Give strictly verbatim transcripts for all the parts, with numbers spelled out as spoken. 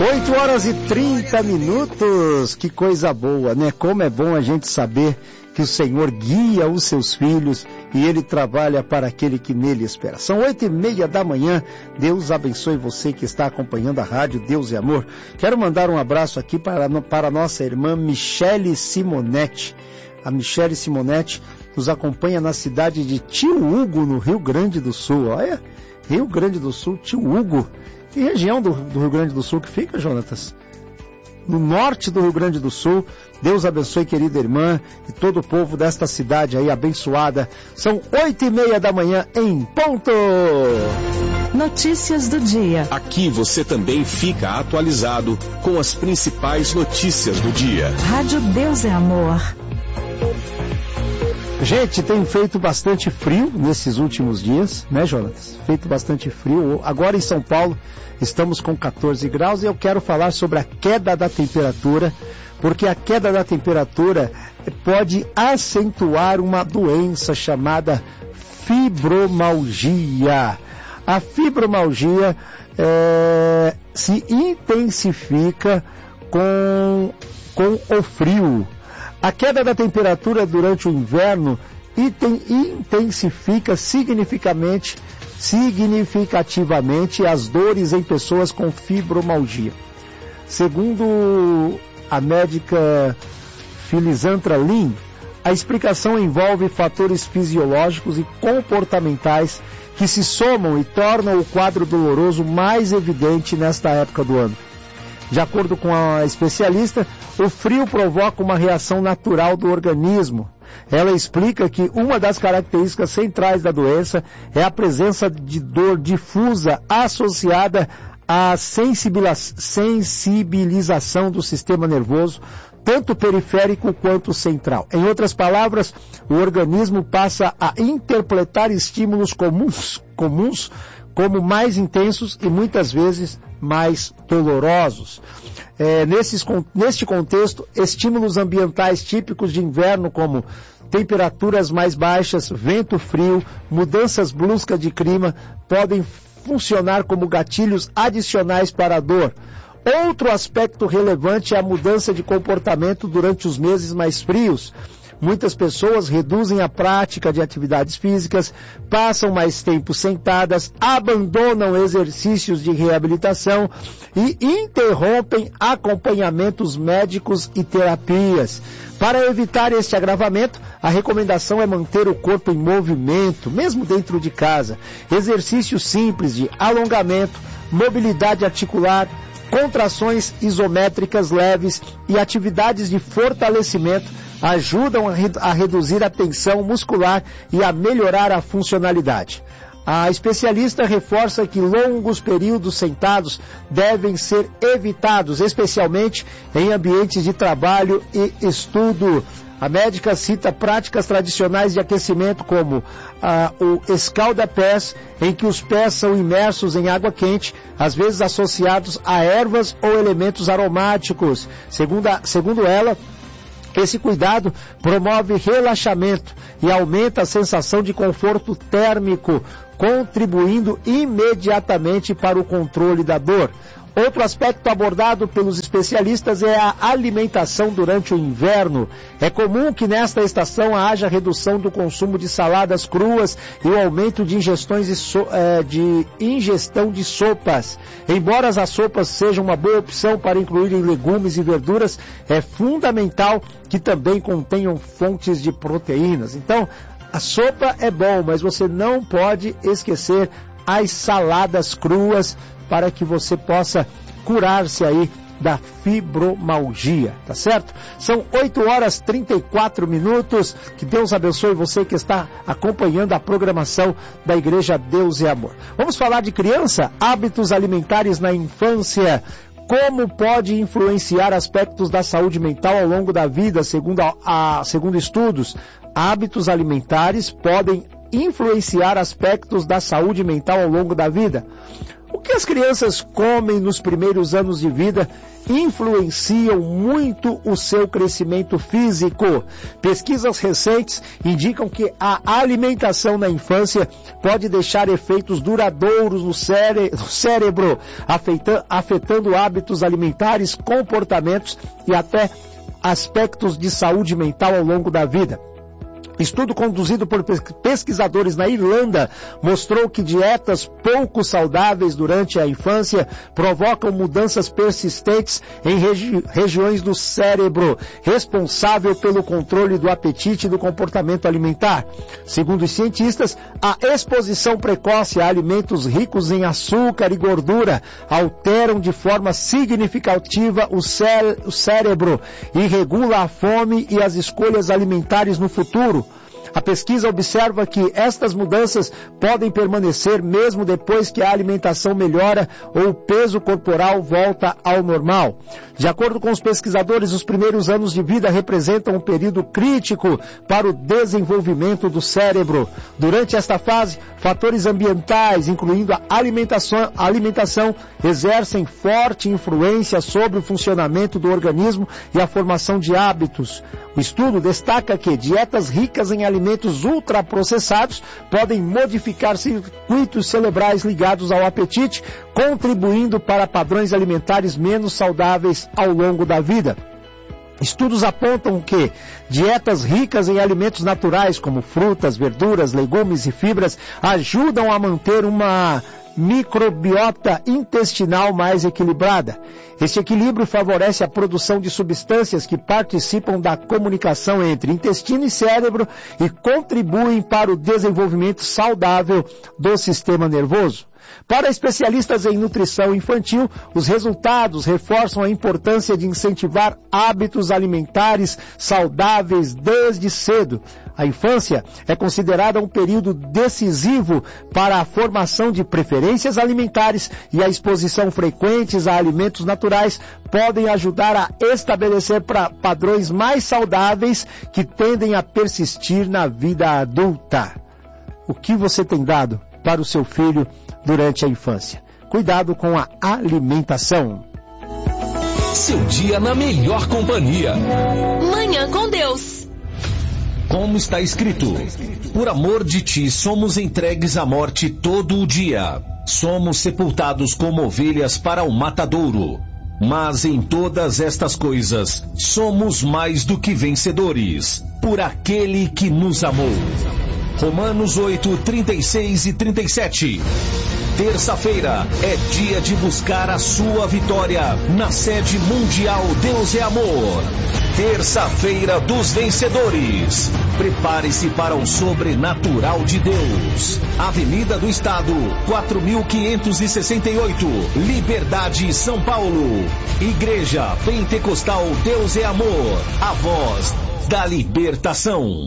oito horas e trinta minutos, que coisa boa, né? Como é bom a gente saber que o Senhor guia os seus filhos e Ele trabalha para aquele que nele espera. São oito e meia da manhã, Deus abençoe você que está acompanhando a rádio Deus e Amor. Quero mandar um abraço aqui para, para a nossa irmã Michele Simonetti. A Michele Simonetti nos acompanha na cidade de Tio Hugo, no Rio Grande do Sul. Olha, Rio Grande do Sul, Tio Hugo. Que região do, do Rio Grande do Sul que fica, Jonatas? No norte do Rio Grande do Sul. Deus abençoe, querida irmã, e todo o povo desta cidade aí abençoada. São oito e meia da manhã em ponto. Notícias do dia. Aqui você também fica atualizado com as principais notícias do dia. Rádio Deus é Amor. Gente, tem feito bastante frio nesses últimos dias, né, Jonatas? Feito bastante frio. Agora em São Paulo estamos com catorze graus e eu quero falar sobre a queda da temperatura, porque a queda da temperatura pode acentuar uma doença chamada fibromialgia. A fibromialgia é, se intensifica com, com o frio. A queda da temperatura durante o inverno intensifica significativamente, significativamente as dores em pessoas com fibromialgia. Segundo a médica Filisandra Lin, a explicação envolve fatores fisiológicos e comportamentais que se somam e tornam o quadro doloroso mais evidente nesta época do ano. De acordo com a especialista, o frio provoca uma reação natural do organismo. Ela explica que uma das características centrais da doença é a presença de dor difusa associada à sensibilização do sistema nervoso, tanto periférico quanto central. Em outras palavras, o organismo passa a interpretar estímulos comuns, comuns como mais intensos e muitas vezes mais dolorosos. É, nesses, neste contexto, estímulos ambientais típicos de inverno, como temperaturas mais baixas, vento frio, mudanças bruscas de clima, podem funcionar como gatilhos adicionais para a dor. Outro aspecto relevante é a mudança de comportamento durante os meses mais frios. Muitas pessoas reduzem a prática de atividades físicas, passam mais tempo sentadas, abandonam exercícios de reabilitação e interrompem acompanhamentos médicos e terapias. Para evitar este agravamento, a recomendação é manter o corpo em movimento, mesmo dentro de casa. Exercícios simples de alongamento, mobilidade articular, contrações isométricas leves e atividades de fortalecimento ajudam a, redu- a reduzir a tensão muscular e a melhorar a funcionalidade. A especialista reforça que longos períodos sentados devem ser evitados, especialmente em ambientes de trabalho e estudo. A médica cita práticas tradicionais de aquecimento como ah, o escalda-pés, em que os pés são imersos em água quente, às vezes associados a ervas ou elementos aromáticos. Segundo, a, segundo ela, esse cuidado promove relaxamento e aumenta a sensação de conforto térmico, contribuindo imediatamente para o controle da dor. Outro aspecto abordado pelos especialistas é a alimentação durante o inverno. É comum que nesta estação haja redução do consumo de saladas cruas e o aumento de, ingestões de, so, eh, de ingestão de sopas. Embora as sopas sejam uma boa opção para incluírem legumes e verduras, é fundamental que também contenham fontes de proteínas. Então, a sopa é bom, mas você não pode esquecer as saladas cruas, para que você possa curar-se aí da fibromialgia, tá certo? São oito horas e trinta e quatro minutos, que Deus abençoe você que está acompanhando a programação da Igreja Deus e Amor. Vamos falar de criança, hábitos alimentares na infância, como pode influenciar aspectos da saúde mental ao longo da vida, segundo, a, a, segundo estudos. Hábitos alimentares podem influenciar aspectos da saúde mental ao longo da vida. O que as crianças comem nos primeiros anos de vida influenciam muito o seu crescimento físico. Pesquisas recentes indicam que a alimentação na infância pode deixar efeitos duradouros no, cére- no cérebro, afetando, afetando hábitos alimentares, comportamentos e até aspectos de saúde mental ao longo da vida. Estudo conduzido por pesquisadores na Irlanda mostrou que dietas pouco saudáveis durante a infância provocam mudanças persistentes em regi- regiões do cérebro, responsável pelo controle do apetite e do comportamento alimentar. Segundo os cientistas, a exposição precoce a alimentos ricos em açúcar e gordura alteram de forma significativa o, cé- o cérebro e regula a fome e as escolhas alimentares no futuro. A pesquisa observa que estas mudanças podem permanecer mesmo depois que a alimentação melhora ou o peso corporal volta ao normal. De acordo com os pesquisadores, os primeiros anos de vida representam um período crítico para o desenvolvimento do cérebro. Durante esta fase, fatores ambientais, incluindo a alimentação, a alimentação, exercem forte influência sobre o funcionamento do organismo e a formação de hábitos. O estudo destaca que dietas ricas em alimentos ultraprocessados podem modificar circuitos cerebrais ligados ao apetite, contribuindo para padrões alimentares menos saudáveis ao longo da vida. Estudos apontam que dietas ricas em alimentos naturais, como frutas, verduras, legumes e fibras, ajudam a manter uma microbiota intestinal mais equilibrada. Este equilíbrio favorece a produção de substâncias que participam da comunicação entre intestino e cérebro e contribuem para o desenvolvimento saudável do sistema nervoso. Para especialistas em nutrição infantil, os resultados reforçam a importância de incentivar hábitos alimentares saudáveis desde cedo. A infância é considerada um período decisivo para a formação de preferências alimentares e a exposição frequentes a alimentos naturais podem ajudar a estabelecer pra, padrões mais saudáveis que tendem a persistir na vida adulta. O que você tem dado para o seu filho durante a infância? Cuidado com a alimentação. Seu dia na melhor companhia. Manhã com Deus. Como está escrito: por amor de ti somos entregues à morte todo o dia. Somos sepultados como ovelhas para o matadouro. Mas em todas estas coisas somos mais do que vencedores, por aquele que nos amou. Romanos oito, trinta e seis e trinta e sete. Terça-feira é dia de buscar a sua vitória na sede mundial Deus é Amor. Terça-feira dos vencedores. Prepare-se para o sobrenatural de Deus. Avenida do Estado, quatro mil quinhentos e sessenta e oito, Liberdade, São Paulo. Igreja Pentecostal Deus é Amor, a voz da libertação.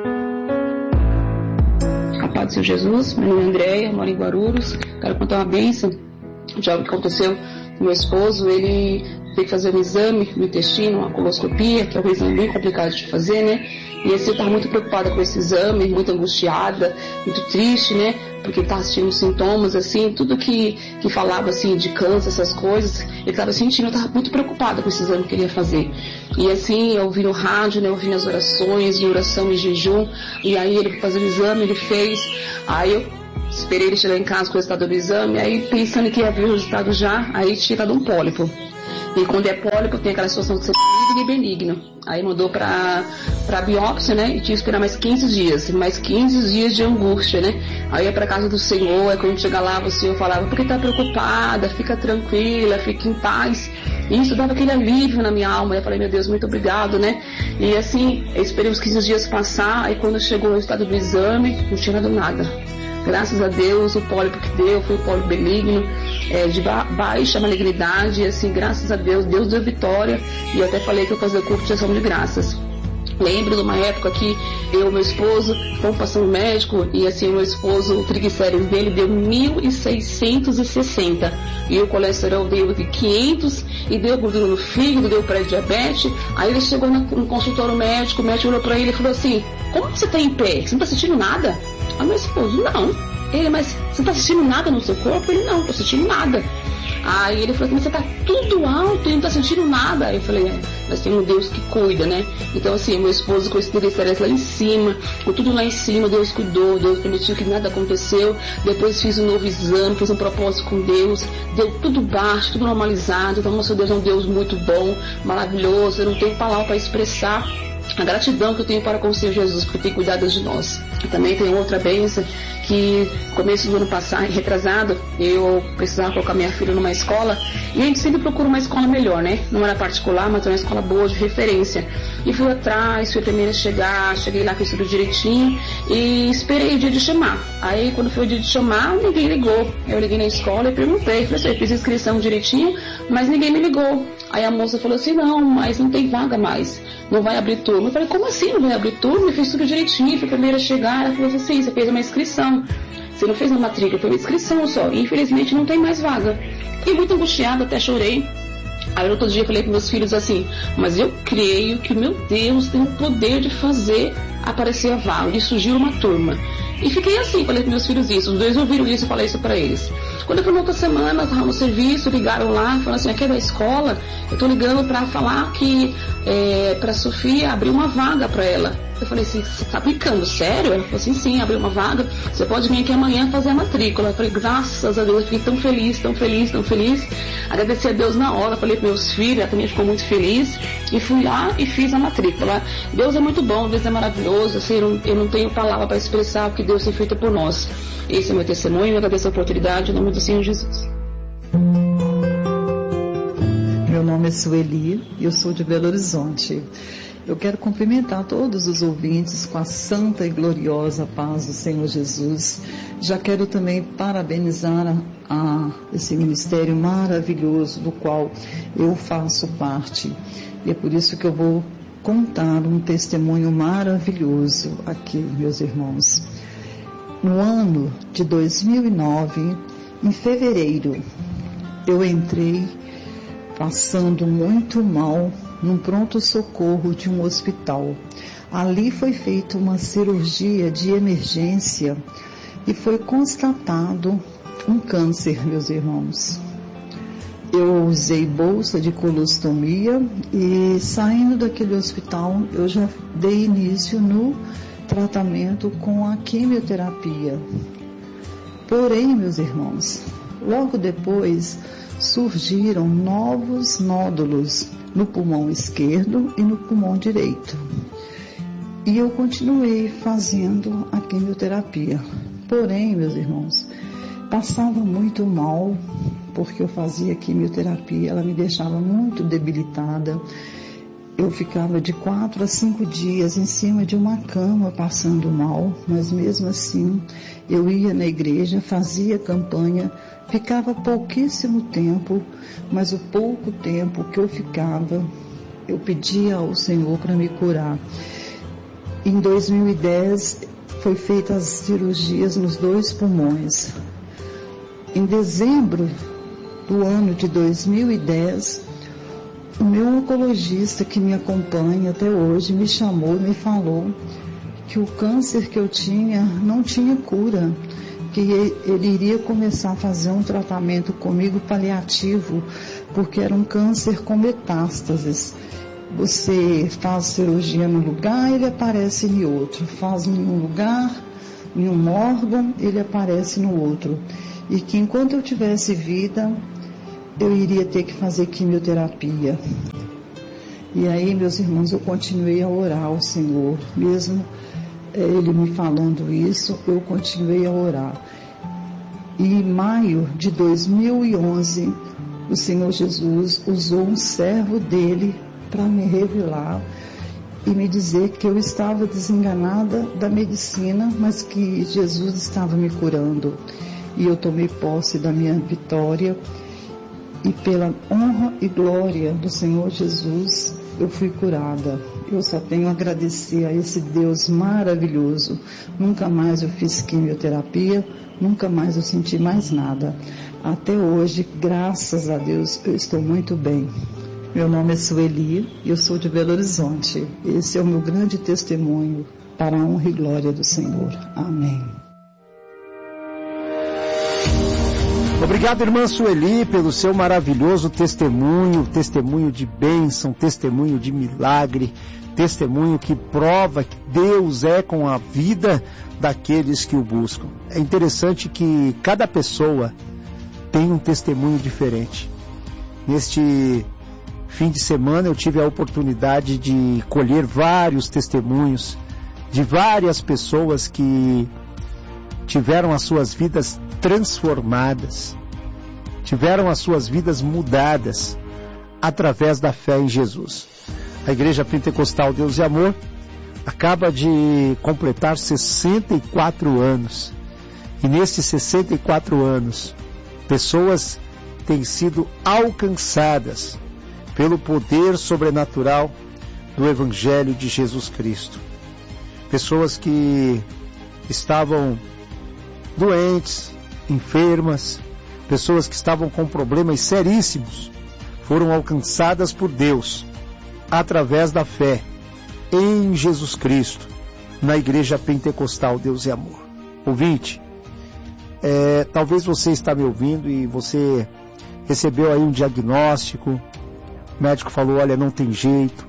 A paz do Senhor Jesus, meu nome é Andréia, moro em Guarulhos. Quero contar uma bênção de algo que aconteceu com meu esposo. Ele teve que fazer um exame no intestino, uma coloscopia, que é um exame bem complicado de fazer, né? E assim, eu estava muito preocupada com esse exame, muito angustiada, muito triste, né? Porque ele estava sentindo sintomas, assim, tudo que, que falava, assim, de câncer, essas coisas, ele estava sentindo, eu estava muito preocupada com esse exame que ele ia fazer. E assim, eu ouvi no rádio, né? Eu ouvi nas orações, em oração e jejum, e aí ele foi fazer o exame, ele fez, aí eu esperei ele chegar em casa com o resultado do exame, aí pensando que ia vir o resultado já, aí tinha dado um pólipo. E quando é pólipo, tem aquela situação de ser maligno e benigno. Aí mandou pra, pra biópsia, né? E tinha que esperar mais quinze dias. Mais quinze dias de angústia, né? Aí ia pra casa do Senhor, aí quando chega lá, o Senhor falava: por que tá preocupada? Fica tranquila, fica em paz. E isso dava aquele alívio na minha alma. Eu falei: meu Deus, muito obrigado, né? E assim, eu esperei os quinze dias passar. Aí quando chegou o resultado do exame, não tinha dado nada. Graças a Deus, o pólipo que deu foi o pólipo benigno, é, de ba baixa malignidade, e assim, graças a Deus, Deus deu vitória, e eu até falei que eu fazia curso de ação de graças. Lembro de uma época que eu e meu esposo fomos passar no médico, e assim, o meu esposo, o triglicérides dele deu mil seiscentos e sessenta, e o colesterol deu de quinhentos, e deu gordura no fígado, deu pré-diabetes. Aí ele chegou no, no consultório médico, o médico olhou pra ele e falou assim: como você tá em pé? Você não tá sentindo nada? Aí meu esposo: não, Ele, mas você não tá sentindo nada no seu corpo? Ele, não, não tô sentindo nada. Aí ele falou assim, mas você tá tudo alto e não tá sentindo nada. Aí eu falei, é, nós temos um Deus que cuida, né? Então assim, meu esposo com esse lá em cima, com tudo lá em cima, Deus cuidou, Deus permitiu que nada aconteceu. Depois fiz um novo exame, fiz um propósito com Deus, deu tudo baixo, tudo normalizado. Então nosso Deus é um Deus muito bom, maravilhoso, eu não tenho palavra para expressar a gratidão que eu tenho para com o Senhor Jesus, porque tem cuidado de nós. E também tem outra bênção, que no começo do ano passado, retrasado, eu precisava colocar minha filha numa escola, e a gente sempre procura uma escola melhor, né? Não era particular, mas era uma escola boa, de referência. E fui atrás, fui a primeira a chegar, cheguei lá, fiz tudo direitinho, e esperei o dia de chamar. Aí, quando foi o dia de chamar, ninguém ligou. Eu liguei na escola e perguntei, falei assim, eu fiz inscrição direitinho, mas ninguém me ligou. Aí a moça falou assim, não, mas não tem vaga mais, não vai abrir turma. Eu falei, como assim não vai abrir turma? Eu fiz tudo direitinho, fui a primeira a chegar. Ela falou assim, você fez uma inscrição, você não fez uma matrícula, foi uma inscrição só, e infelizmente não tem mais vaga. Fiquei muito angustiada, até chorei. Aí no outro dia eu falei para meus filhos assim, mas eu creio que o meu Deus tem o poder de fazer aparecer a vaga, de surgir uma turma. E fiquei assim, falei para meus filhos isso, os dois ouviram isso e falei isso para eles. Quando eu fui na outra semana, estava no serviço, ligaram lá, falaram assim, aqui é da escola, eu estou ligando para falar que é, para a Sofia abrir uma vaga para ela. Eu falei assim, você está brincando, sério? Ela falou assim, sim, abriu uma vaga, você pode vir aqui amanhã fazer a matrícula. Eu falei, graças a Deus, eu fiquei tão feliz, tão feliz, tão feliz. Agradeci a Deus na hora, falei para meus filhos, ela também ficou muito feliz. E fui lá e fiz a matrícula. Deus é muito bom, Deus é maravilhoso, assim, eu, não, eu não tenho palavra para expressar o que Deus tem feito por nós. Esse é meu testemunho, eu agradeço a oportunidade, em nome do Senhor Jesus. Meu nome é Sueli e eu sou de Belo Horizonte. Eu quero cumprimentar todos os ouvintes com a santa e gloriosa paz do Senhor Jesus. Já quero também parabenizar a, a esse ministério maravilhoso do qual eu faço parte. E é por isso que eu vou contar um testemunho maravilhoso aqui, meus irmãos. No ano de dois mil e nove, em fevereiro, eu entrei passando muito mal num pronto-socorro de um hospital. Ali foi feita uma cirurgia de emergência e foi constatado um câncer, meus irmãos. Eu usei bolsa de colostomia e saindo daquele hospital eu já dei início no tratamento com a quimioterapia. Porém, meus irmãos, logo depois surgiram novos nódulos no pulmão esquerdo e no pulmão direito. E eu continuei fazendo a quimioterapia. Porém, meus irmãos, passava muito mal, porque eu fazia quimioterapia, ela me deixava muito debilitada. Eu ficava de quatro a cinco dias em cima de uma cama passando mal, mas mesmo assim eu ia na igreja, fazia campanha, ficava pouquíssimo tempo, mas o pouco tempo que eu ficava, eu pedia ao Senhor para me curar. Em dois mil e dez foi feitas as cirurgias nos dois pulmões. Em dezembro do ano de dois mil e dez, o meu oncologista que me acompanha até hoje me chamou e me falou que o câncer que eu tinha não tinha cura, que ele iria começar a fazer um tratamento comigo paliativo, porque era um câncer com metástases. Você faz cirurgia num lugar, ele aparece em outro. Faz em um lugar, em um órgão, ele aparece no outro. E que enquanto eu tivesse vida, eu iria ter que fazer quimioterapia. E aí, meus irmãos, eu continuei a orar ao Senhor, mesmo Ele me falando isso, eu continuei a orar. E em maio de dois mil e onze, o Senhor Jesus usou um servo dele para me revelar e me dizer que eu estava desenganada da medicina, mas que Jesus estava me curando. E eu tomei posse da minha vitória. E pela honra e glória do Senhor Jesus, eu fui curada. Eu só tenho a agradecer a esse Deus maravilhoso. Nunca mais eu fiz quimioterapia, nunca mais eu senti mais nada. Até hoje, graças a Deus, eu estou muito bem. Meu nome é Sueli e eu sou de Belo Horizonte. Esse é o meu grande testemunho para a honra e glória do Senhor. Amém. Obrigado, irmã Sueli, pelo seu maravilhoso testemunho, testemunho de bênção, testemunho de milagre, testemunho que prova que Deus é com a vida daqueles que o buscam. É interessante que cada pessoa tem um testemunho diferente. Neste fim de semana eu tive a oportunidade de colher vários testemunhos de várias pessoas que tiveram as suas vidas transformadas, tiveram as suas vidas mudadas através da fé em Jesus. A Igreja Pentecostal Deus e Amor acaba de completar sessenta e quatro anos. E nesses sessenta e quatro anos, pessoas têm sido alcançadas pelo poder sobrenatural do Evangelho de Jesus Cristo. Pessoas que estavam doentes, enfermas, pessoas que estavam com problemas seríssimos, foram alcançadas por Deus através da fé em Jesus Cristo, na Igreja Pentecostal Deus e Amor. Ouvinte, é, talvez você está me ouvindo e você recebeu aí um diagnóstico, o médico falou, olha, não tem jeito.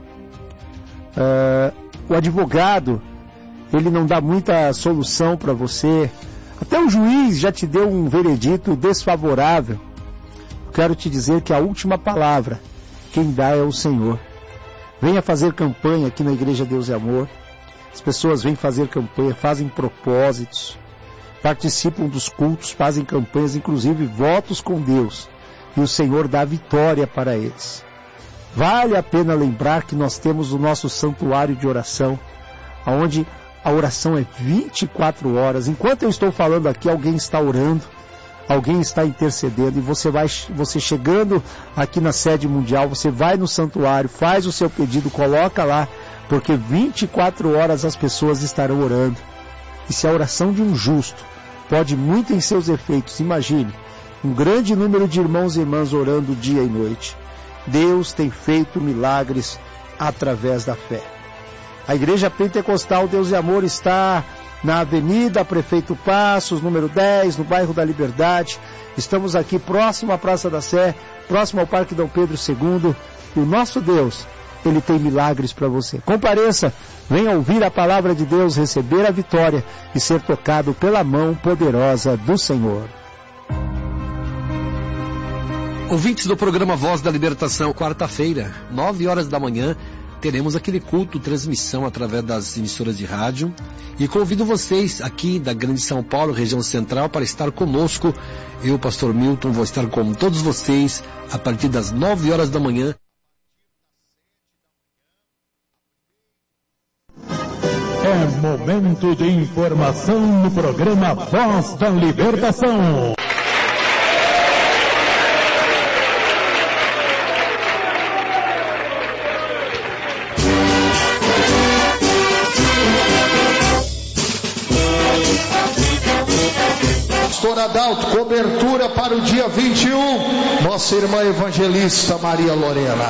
É, o advogado, ele não dá muita solução para você, até o juiz já te deu um veredito desfavorável. Quero te dizer que a última palavra, quem dá é o Senhor. Venha fazer campanha aqui na Igreja Deus e Amor. As pessoas vêm fazer campanha, fazem propósitos, participam dos cultos, fazem campanhas, inclusive votos com Deus. E o Senhor dá vitória para eles. Vale a pena lembrar que nós temos o nosso santuário de oração, onde a oração é vinte e quatro horas. Enquanto eu estou falando aqui, alguém está orando, alguém está intercedendo, e você vai, você chegando aqui na sede mundial, você vai no santuário, faz o seu pedido, coloca lá, porque vinte e quatro horas as pessoas estarão orando. E se a oração de um justo pode muito em seus efeitos, imagine, um grande número de irmãos e irmãs orando dia e noite. Deus tem feito milagres através da fé. A Igreja Pentecostal Deus e Amor está na Avenida Prefeito Passos, número dez, no bairro da Liberdade. Estamos aqui próximo à Praça da Sé, próximo ao Parque Dom Pedro segundo. E o nosso Deus, Ele tem milagres para você. Compareça, venha ouvir a palavra de Deus, receber a vitória e ser tocado pela mão poderosa do Senhor. Ouvintes do programa Voz da Libertação, quarta-feira, nove horas da manhã, teremos aquele culto, transmissão através das emissoras de rádio. E convido vocês aqui da Grande São Paulo, região central, para estar conosco. Eu, pastor Milton, vou estar com todos vocês a partir das nove horas da manhã. É momento de informação no programa Voz da Libertação. Pastor Adalto, cobertura para o dia vinte e um, nossa irmã evangelista Maria Lorena.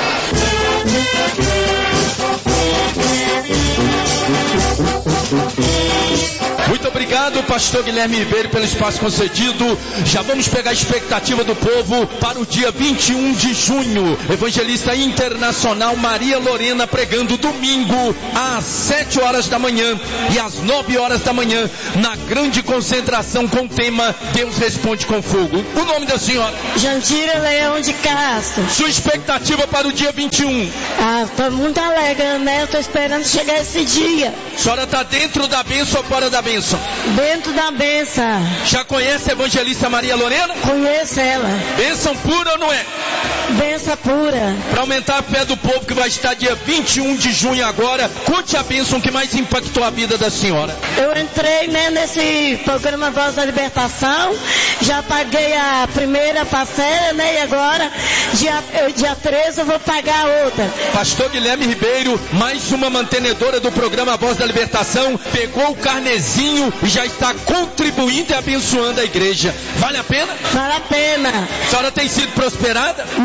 Muito obrigado, pastor Guilherme Ribeiro, pelo espaço concedido. Já vamos pegar a expectativa do povo para o dia vinte e um de junho. Evangelista internacional Maria Lorena pregando domingo às sete horas da manhã e às nove horas da manhã na grande concentração com o tema Deus Responde com Fogo. O nome da senhora? Jandira Leão de Castro. Sua expectativa para o dia vinte e um? Ah, estou muito alegre, né? Eu estou esperando chegar esse dia. A senhora está dentro da bênção ou fora da bênção? Dentro da bênção. Já conhece a evangelista Maria Lorena? Conheço ela. Bênção pura ou não é? Bênção pura. Para aumentar a fé do povo que vai estar dia vinte e um de junho agora, conte a bênção que mais impactou a vida da senhora. Eu entrei, né, nesse programa Voz da Libertação, já paguei a primeira parcela, né, e agora, dia, dia treze eu vou pagar a outra. Pastor Guilherme Ribeiro, mais uma mantenedora do programa Voz da Libertação, pegou o carnezinho e já está contribuindo e abençoando a igreja. Vale a pena? Vale a pena. A senhora tem sido prosperada? Muito.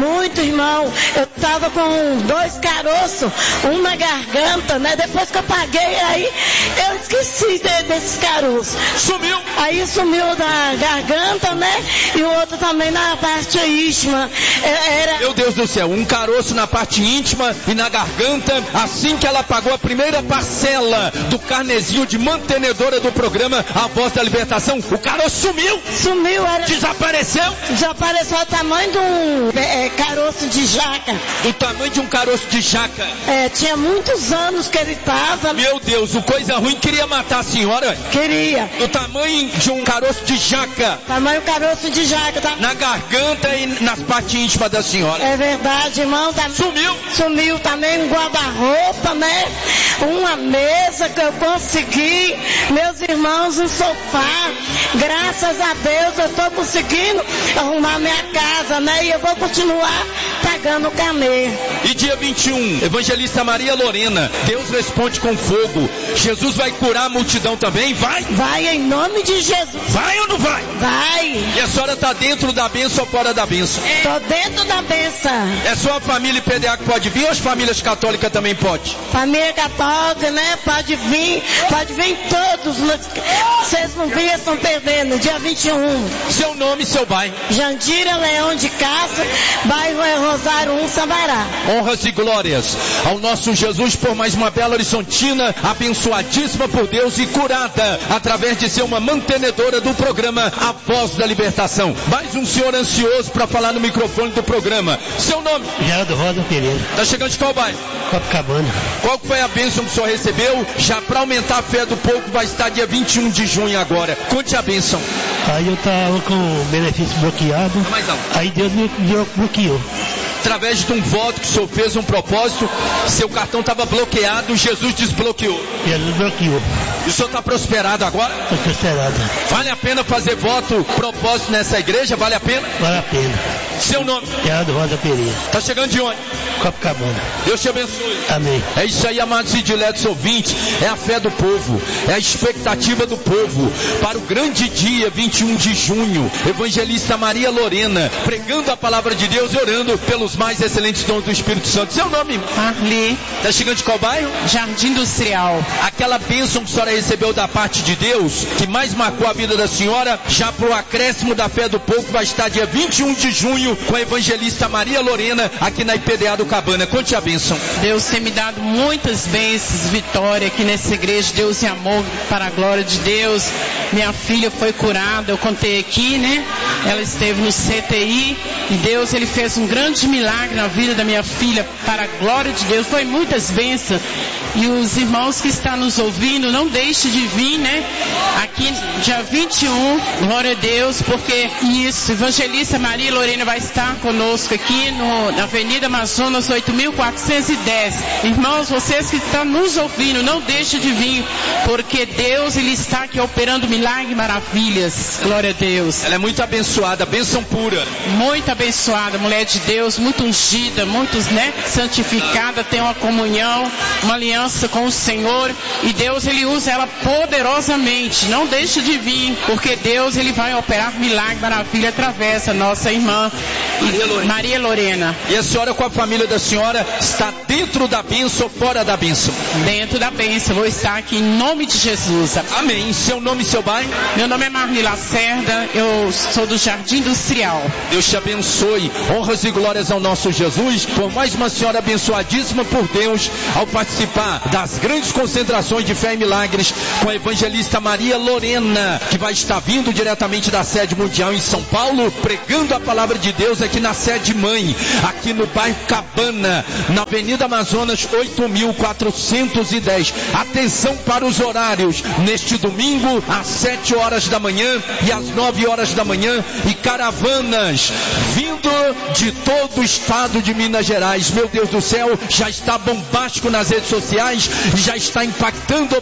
muito, irmão. Eu tava com dois caroços, um na garganta, né? Depois que eu paguei, aí eu esqueci de, desses caroços. Sumiu? Aí sumiu da garganta, né? E o outro também na parte íntima. Era... Meu Deus do céu, um caroço na parte íntima e na garganta. Assim que ela pagou a primeira parcela do carnezinho de mantenedora do programa A Voz da Libertação, o caroço sumiu. Sumiu, era... Desapareceu? Desapareceu o tamanho de um é, caroço de jaca. Do tamanho de um caroço de jaca? É, tinha muitos anos que ele estava. Meu Deus, o coisa ruim queria matar a senhora? Queria. Do tamanho de um caroço de jaca? Tamanho caroço de jaca. Tá... Na garganta e nas partes íntimas da senhora? É verdade, irmão. Tá... Sumiu? Sumiu também um guarda-roupa, né? Uma mesa que eu consegui. Meus irmãos, um sofá. Graças a Deus eu estou conseguindo arrumar minha casa, né? E eu vou continuar pagando o carnê. E dia vinte e um, evangelista Maria Lorena, Deus responde com fogo. Jesus vai curar a multidão também? Vai? Vai em nome de Jesus. Vai ou não vai? Vai. E a senhora está dentro da bênção ou fora da bênção? Estou dentro da bênção. É só a família I P D A que pode vir ou as famílias católicas também pode? Família católica, né? Pode vir, pode vir todos. Vocês não viram, estão perdendo. Dia vinte e um. Seu nome e seu bairro? Jandira Leão de Castro, bairro é Rosário um, Sabará. Honras e glórias ao nosso Jesus por mais uma Belo Horizontina, abençoadíssima por Deus e curada através de ser uma mantenedora do programa A Voz da Libertação. Mais um senhor ansioso para falar no microfone do programa. Seu nome? Geraldo Rosa Pereira. Tá chegando de qual bairro? Copacabana. Qual foi a bênção que o senhor recebeu? Já para aumentar a fé do povo, vai estar dia vinte e um de junho agora. Conte a bênção. Aí eu estava com o benefício bloqueado. Mais alto. Aí Deus me bloqueou. Através de um voto que o senhor fez, um propósito, seu cartão estava bloqueado, Jesus desbloqueou. Jesus bloqueou. E o senhor está prosperado agora? Estou prosperado. Vale a pena fazer voto, propósito nessa igreja? Vale a pena? Vale a pena. Seu nome? Geraldo Rosa Pereira. Tá chegando de onde? Copacabana. Deus te abençoe. Amém. É isso aí, amados e diletos ouvintes. É a fé do povo. É a expectativa do povo. Para o grande dia, vinte e um de junho. Evangelista Maria Lorena, pregando a palavra de Deus e orando pelos mais excelentes dons do Espírito Santo. Seu nome? Arli. Tá chegando de qual bairro? Jardim Industrial. Aquela bênção que a senhora recebeu da parte de Deus, que mais marcou a vida da senhora, já pro acréscimo da fé do povo, vai estar dia vinte e um de junho com a evangelista Maria Lorena, aqui na I P D A do Cabana. Conte a bênção. Deus tem me dado muitas bênçãos, vitória aqui nessa igreja, Deus e amor para a glória de Deus. Minha filha foi curada, eu contei aqui, né? Ela esteve no C T I e Deus, ele fez um grande milagre na vida da minha filha, para a glória de Deus. Foi muitas bênçãos. E os irmãos que estão nos ouvindo, não deixe de vir, né? Aqui, dia vinte e um, glória a Deus, porque isso, evangelista Maria Lorena vai estar conosco aqui no, na Avenida Amazonas oito mil quatrocentos e dez. Irmãos, vocês que estão nos ouvindo, não deixe de vir, porque Deus, ele está aqui operando milagres e maravilhas. Glória a Deus. Ela é muito abençoada, bênção pura. Muito abençoada, mulher de Deus, muito ungida, muito, né, santificada, tem uma comunhão, uma aliança com o Senhor, e Deus, ele usa ela poderosamente. Não deixe de vir, porque Deus, ele vai operar milagre, maravilha através da nossa irmã Maria Lorena. Maria Lorena. E a senhora, com a família da senhora, está dentro da bênção ou fora da bênção? Dentro da bênção, vou estar aqui em nome de Jesus. Amém. Seu nome e seu bairro? Meu nome é Marli Lacerda, eu sou do Jardim Industrial. Deus te abençoe. Honras e glórias ao nosso Jesus, por mais uma senhora abençoadíssima por Deus, ao participar das grandes concentrações de fé e milagres com a evangelista Maria Lorena, que vai estar vindo diretamente da sede mundial em São Paulo, pregando a palavra de Deus aqui na sede mãe, aqui no bairro Cabana, na Avenida Amazonas oito mil quatrocentos e dez. Atenção para os horários, neste domingo às sete horas da manhã e às nove horas da manhã, e caravanas vindo de todo o estado de Minas Gerais. Meu Deus do céu, já está bombástico nas redes sociais, já está impactando a opinião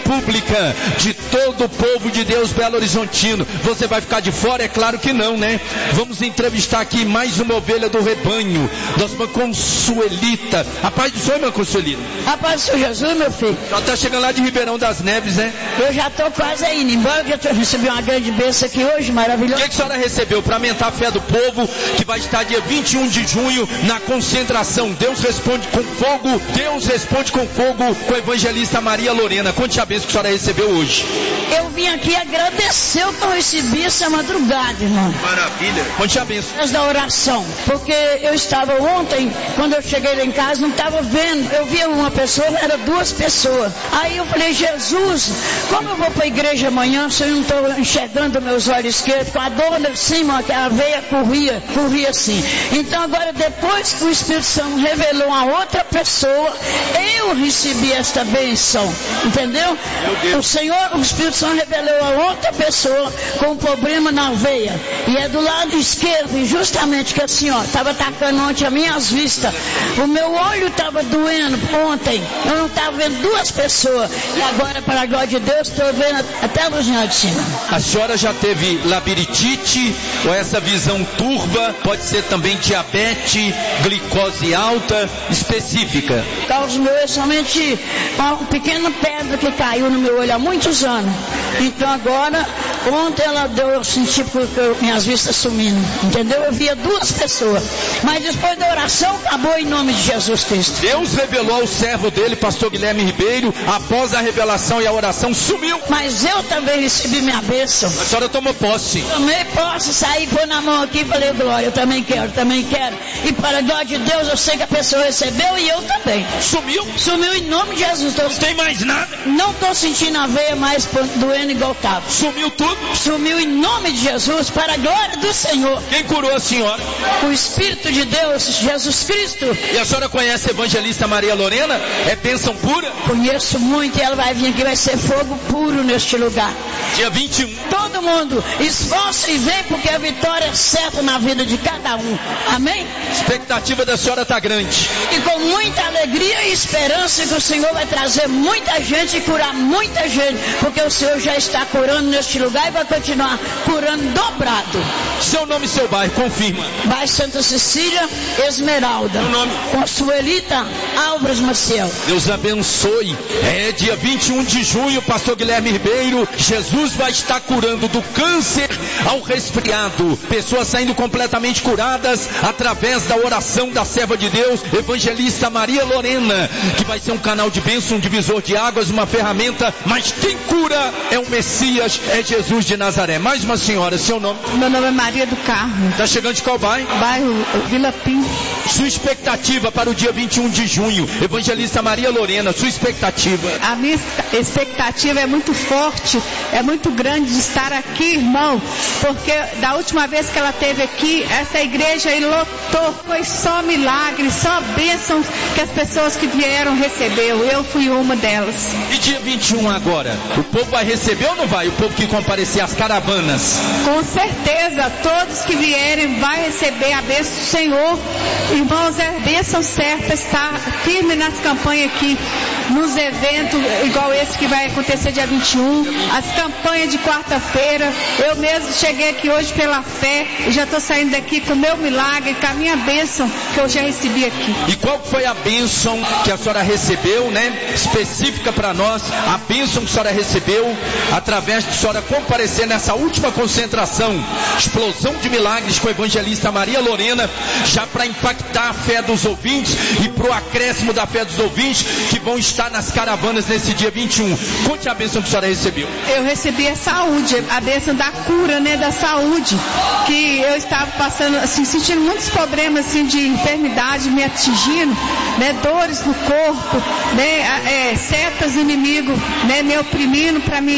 pública de todo o povo de Deus Belo Horizontino. Você vai ficar de fora? É claro que não, né? Vamos entrevistar aqui mais uma ovelha do rebanho, da irmã Consuelita. A paz do Senhor, irmã Consuelita. A paz do Senhor Jesus, meu filho. Já está chegando lá de Ribeirão das Neves, né? Eu já estou quase indo embora, que eu recebi uma grande bênção aqui hoje, maravilhosa. O que, que a senhora recebeu para aumentar a fé do povo, que vai estar dia vinte e um de junho na concentração? Deus responde com fogo, Deus responde com fogo, com a evangelista Maria Lorena. Conte a bênção que a senhora recebeu hoje. Eu vim aqui agradecer o que eu recebi essa madrugada, irmão. Maravilha. Conte a bênção. Da oração, porque eu estava ontem, quando eu cheguei lá em casa, não estava vendo. Eu via uma pessoa, era duas pessoas. Aí eu falei, Jesus, como eu vou para a igreja amanhã se eu não estou enxergando meus olhos esquerdos, com a dor de cima, que a veia corria, corria assim. Então agora, depois que o Espírito Santo revelou a outra pessoa, eu recebi esta bênção, entendeu? O Senhor, o Espírito Santo revelou a outra pessoa com um problema na veia, e é do lado esquerdo, e justamente que assim, ó, estava atacando ontem as minhas vistas, o meu olho estava doendo ontem, eu não estava vendo duas pessoas, e agora, para a glória de Deus, estou vendo até a luzinha de cima. A senhora já teve labirintite, ou essa visão turva, pode ser também diabetes, glicose alta, específica? Causa meu é somente uma pequena pedra que caiu no meu olho há muitos anos, então agora, ontem ela deu, eu senti porque eu, minhas vistas sumindo, entendeu? Eu via duas pessoas, mas depois da oração acabou em nome de Jesus Cristo. Deus revelou ao servo dele, pastor Guilherme Ribeiro, após a revelação e a oração sumiu. Mas eu também recebi minha bênção. A senhora tomou posse. Tomei posse, saí, pôr na mão aqui e falei, glória, eu também quero, também quero. E para a glória de Deus, eu sei que a pessoa recebeu e eu também. Sumiu? Sumiu em nome de Jesus. Não tem mais nada? Não estou sentindo a veia mais doendo igual estava. Sumiu tudo? Sumiu em nome de Jesus, para a glória do Senhor. Quem curou a senhora? O Espírito de Deus, Jesus Cristo. E a senhora conhece a evangelista Maria Lorena? É bênção pura? Conheço muito, e ela vai vir aqui, vai ser fogo puro neste lugar. Dia vinte e um. Todo mundo, esforça e vem, porque a vitória é certa na vida de cada um. Amém? A expectativa da senhora está grande. E com muita alegria e esperança que o Senhor vai trazer muita gente e curar muita gente, porque o Senhor já está curando neste lugar e vai continuar curando dobrado. Seu nome e seu bairro, confirma. Bairro Santa Cecília, Esmeralda. O nome? Consuelita Álvares Maciel. Deus abençoe. É dia vinte e um de junho, pastor Guilherme Ribeiro. Jesus vai estar curando do câncer ao resfriado. Pessoas saindo completamente curadas através da oração da serva de Deus, evangelista Maria Lorena, que vai ser um canal de bênção, um divisor de águas, uma ferramenta, mas quem cura é o Messias, é Jesus de Nazaré. Mais uma senhora, seu nome? Meu nome é Maria do Carmo. Está chegando de qual bairro? Bairro Vila Pinto. Sua expectativa para o dia vinte e um de junho, evangelista Maria Lorena, sua expectativa? A minha expectativa é muito forte, é muito grande de estar aqui, irmão, porque da última vez que ela esteve aqui, essa igreja aí lotou, foi só milagre, só bênçãos que as pessoas que vieram recebeu. Eu fui uma delas. E dia vinte e um agora, o povo vai receber ou não vai? O povo que comparecer às caravanas? Com certeza, todos que vierem vai receber a bênção do Senhor. Irmãos, é bênção certa estar firme nas campanhas aqui, nos eventos igual esse que vai acontecer dia vinte e um, as campanhas de quarta-feira. Eu mesmo cheguei aqui hoje pela fé e já estou saindo daqui com o meu milagre, com a minha bênção que eu já recebi aqui. E qual foi a bênção que a senhora recebeu, né? Específica para nós, a bênção que a senhora recebeu através de a senhora comparecer nessa última concentração, explosão de milagres com a evangelista Maria Lorena, já para impactar a fé dos ouvintes e para o acréscimo da fé dos ouvintes que vão estar nas caravanas nesse dia vinte e um. Conte a bênção que a senhora recebeu. Eu recebi a saúde, a bênção da cura, né, da saúde, que eu estava passando, assim, sentindo muitos problemas, assim, de enfermidade me atingindo, né, dores no corpo, né, é, setas inimigo, né, me oprimindo para me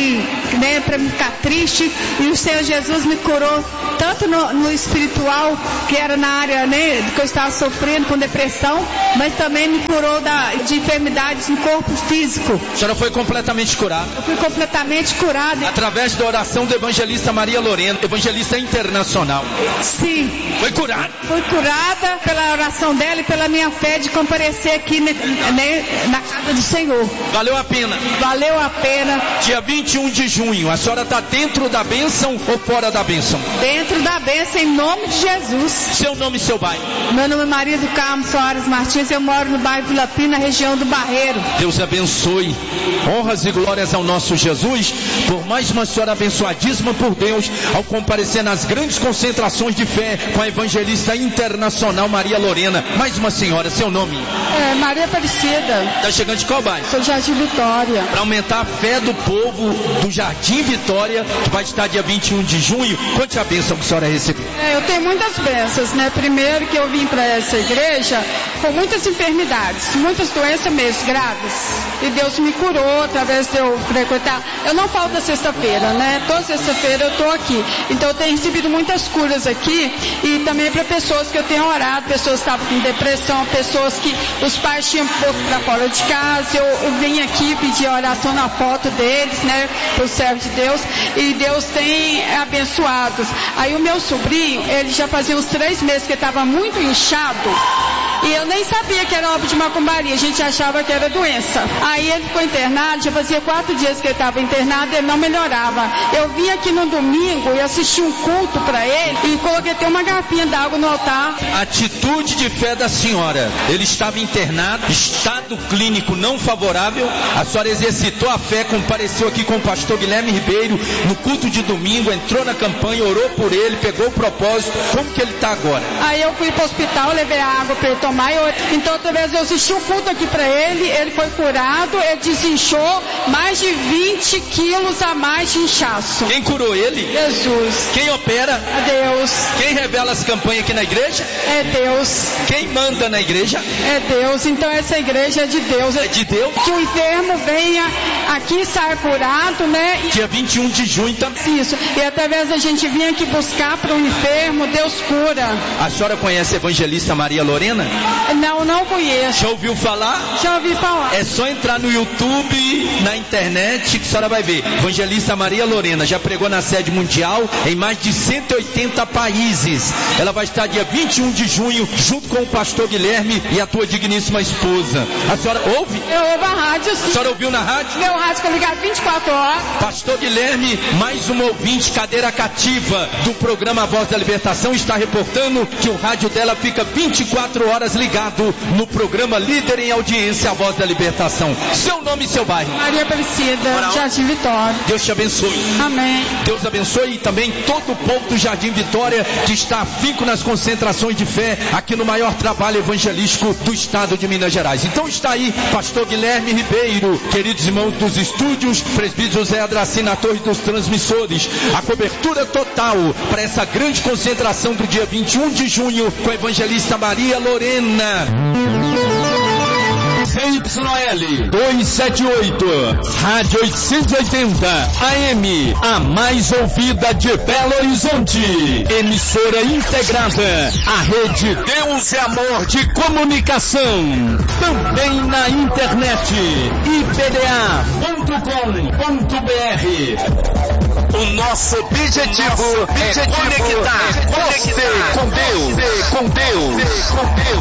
né, para me ficar triste, e o Senhor Jesus me curou tanto no, no espiritual, que era na área, né, que eu estava sofrendo com depressão, mas também me curou da, de enfermidades no corpo físico. A senhora foi completamente curada? Eu fui completamente curada. Através da oração do evangelista Maria Lorena, evangelista internacional. Sim. Foi curada? Fui curada pela oração dela e pela minha fé de comparecer aqui, né, né, na casa do Senhor. Valeu a pena? Valeu a pena. Dia vinte e um de junho, a senhora está dentro da bênção ou fora da bênção? Dentro da bênção, em nome de Jesus. Seu nome e seu bairro? Meu nome é Maria do Carmo Soares Martins, eu moro no bairro Vila Pina, região do Barreiro. Deus abençoe. Honras e glórias ao nosso Jesus, por mais uma senhora abençoadíssima por Deus, ao comparecer nas grandes concentrações de fé com a evangelista internacional Maria Lorena. Mais uma senhora, seu nome? É, Maria Aparecida. Está chegando de qual bairro? Sou Jardim Vitória. Para aumentar a fé do povo do Jardim Vitória, que vai estar dia vinte e um de junho, conte a bênção que a senhora recebeu. É, eu tenho muitas bênçãos, né? Primeiro que eu vim para essa igreja com muitas enfermidades, muitas doenças mesmo, graves. E Deus me curou através de eu frequentar. Eu não falto da sexta-feira, né? Toda sexta-feira eu estou aqui. Então eu tenho recebido muitas curas aqui, e também para pessoas que eu tenho orado, pessoas que estavam com depressão, pessoas que os pais tinham posto para fora de casa. Eu, eu vim aqui pedir oração na foto deles, né? Para o servo de Deus, e Deus tem abençoado. Aí o meu sobrinho, ele já fazia uns três meses que ele estava muito inchado, e eu nem sabia que era obra de macumbaria, a gente achava que era doença. Aí ele ficou internado, já fazia quatro dias que ele estava internado, ele não melhorava. Eu vim aqui no domingo e assisti um culto para ele, e coloquei até uma garrafinha d'água no altar. Atitude de fé da senhora. Ele estava internado, estado clínico não favorável. A senhora exercitou a fé, compareceu aqui com o pastor Guilherme Ribeiro no culto de domingo, entrou na campanha, orou por ele, pegou o propósito. Como que ele está agora? Aí eu fui para o hospital, levei a água para ele tomar, eu... então outra vez eu assisti um culto aqui para ele, ele foi curado, ele desinchou mais de vinte quilos a mais de inchaço. Quem curou ele? Jesus. Quem opera? É Deus. Quem revela as campanhas aqui na igreja? É Deus. Quem manda na igreja? É Deus. Então essa igreja é de Deus. É de Deus? Que o enfermo venha aqui, saia curado, né? Dia vinte e um de junho também. Isso. E através da gente vir aqui buscar para o enfermo, Deus cura. A senhora conhece a evangelista Maria Lorena? Não, não conheço. Já ouviu falar? Já ouvi falar. É só entrar no YouTube, na internet, que a senhora vai ver. Evangelista Maria Lorena já pregou na sede mundial em mais de cento e oitenta países. Ela vai estar dia vinte e um de junho, junto com o pastor Guilherme e a tua digníssima esposa. A senhora ouve? Eu ouvo a rádio, sim. A senhora ouviu na rádio? Meu rádio fica ligado vinte e quatro horas. Pastor Guilherme, mais uma ouvinte, cadeira cativa do programa Voz da Libertação, está reportando que o rádio dela fica vinte e quatro horas ligado no programa Líder em Audiência, a Voz da Libertação. Seu nome e seu bairro? Maria Aparecida, Jardim Vitória. Deus te abençoe. Amém. Deus abençoe e também todo o povo do Jardim Vitória que está afinco nas concentrações de fé aqui no maior trabalho evangelístico do estado de Minas Gerais. Então está aí pastor Guilherme Ribeiro, queridos irmãos dos estúdios, presbítero José Adracim na torre dos transmissores, a cobertura total para essa grande concentração do dia vinte e um de junho com a evangelista Maria Lorena. C Y L duzentos e setenta e oito, Rádio oitocentos e oitenta A M, a mais ouvida de Belo Horizonte. Emissora integrada à rede Deus é Amor de Comunicação. Também na internet, i p d a ponto com ponto b r. O nosso objetivo, nosso objetivo é conectar, é conectar você com Deus, com Deus, com Deus.